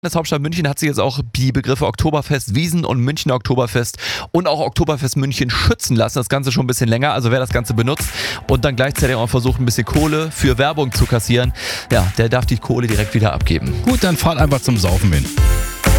Landeshauptstadt München hat sich jetzt auch die Begriffe Oktoberfest Wiesn und Münchner Oktoberfest und auch Oktoberfest München schützen lassen. Das Ganze schon ein bisschen länger, also wer das Ganze benutzt und dann gleichzeitig auch versucht, ein bisschen Kohle für Werbung zu kassieren, ja, der darf die Kohle direkt wieder abgeben. Gut, dann fahrt einfach zum Saufen hin.